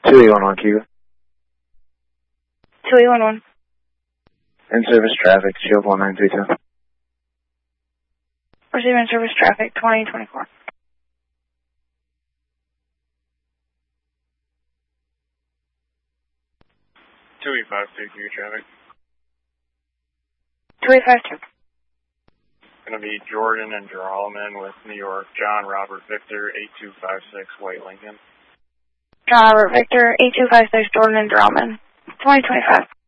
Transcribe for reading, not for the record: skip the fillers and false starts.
2811 Cuba. 2811. In-service traffic, Shield 1932. Receiving service traffic 2024. traffic. 2852. Going to be Jordan and Geralman with New York, John Robert Victor, 8256 White Lincoln. John Robert Victor, 8256 Jordan and Geralman. 2025.